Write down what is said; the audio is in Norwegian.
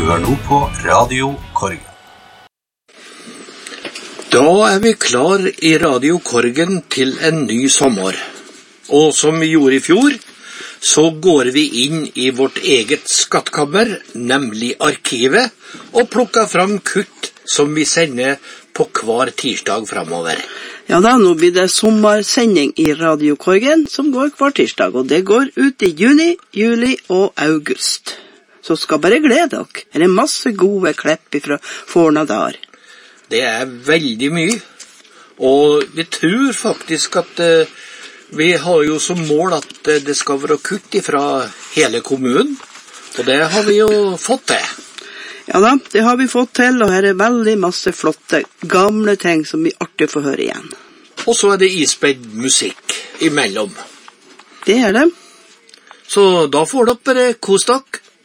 hører nå på Radio Korgen. Da vi klar i Radio Korgen til en ny sommer. Og som vi gjorde i fjor, så går vi inn i vårt eget skattkammer, nemlig arkivet, og plukker fram kutt som vi sender på hver tirsdag fremover. Ja da, nå blir det sommersending i Radio Korgen som går hver tirsdag, og det går ut i juni, juli og august. Så skal bare glede dere. Det er masse gode klipp fra Fornadar. Det er veldig mye, og vi tror faktisk at vi har jo som mål at det skal være kutt fra hele kommunen, og det har vi jo fått til. Ja da, det har vi fått til, og her er veldig masse flotte, gamle ting som vi artig får høre igjen. Og så er det ispedd musikk imellom. Det er det. Så da får dere kos dere